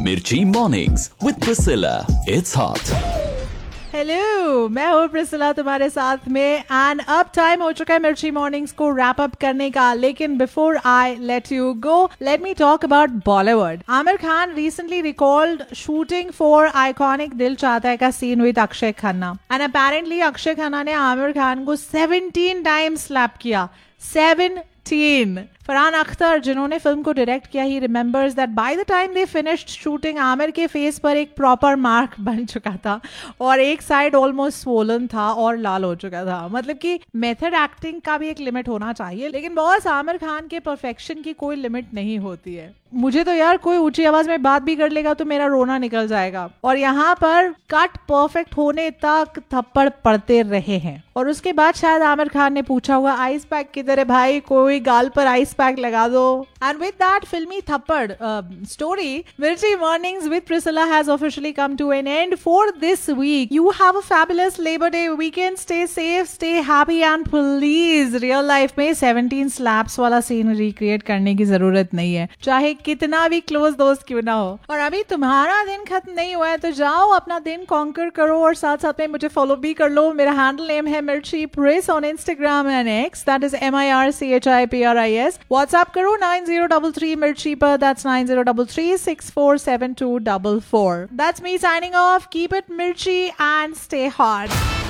मिर्ची mornings with Priscilla, it's hot. Hello, मैं हूँ प्रिसिला तुम्हारे साथ में एंड अब टाइम हो चुका है मिर्ची मॉर्निंग्स को रैप अप करने का। लेकिन before I let you go, let me talk about Bollywood. Aamir Khan recently recalled shooting for iconic दिल चाहता है का seen with Akshay Khanna and apparently Akshay Khanna ने आमिर खान को 17 टाइम्स स्लैप किया। 17। फरहान अख्तर जिन्होंने फिल्म को डायरेक्ट किया, he remembers that by the time they finished shooting Aamir के फेस पर एक प्रॉपर मार्क बन चुका था और एक साइड ऑलमोस्ट स्वोलन था और लाल हो चुका था। मतलब कि मेथड एक्टिंग का भी एक लिमिट होना चाहिए, लेकिन बॉस आमिर खान के परफेक्शन की कोई लिमिट नहीं होती है। मुझे तो यार कोई ऊंची आवाज में बात भी कर लेगा तो मेरा रोना निकल जाएगा। और यहाँ पर कट परफेक्ट होने तक थप्पड़ पड़ते रहे हैं और उसके बाद शायद आमिर खान ने पूछा हुआ आइस पैक किधर है भाई, कोई गाल पर आइस पैक लगा दो। एंड विद दैट फिल्मी थप्पड़ स्टोरी, मिर्ची mornings with Priscilla has officially come to N and for this week. You have a fabulous labour day weekend, stay safe, stay happy and please real life में 17 slaps वाला scene recreate करने की जरूरत नहीं है, चाहे कितना भी क्लोज दोस्त क्यों ना हो। और अभी तुम्हारा दिन खत्म नहीं हुआ है तो जाओ अपना दिन कॉन्कर करो और साथ साथ में मुझे फॉलो भी कर लो। मेरा हैंडल नेम है मिर्ची प्रिस on Instagram and x, that is MIRCHIPRIS। WhatsApp करो 9033 मिर्ची पर, that's 9033647244। That's me signing off. Keep it मिर्ची एंड स्टे हॉट।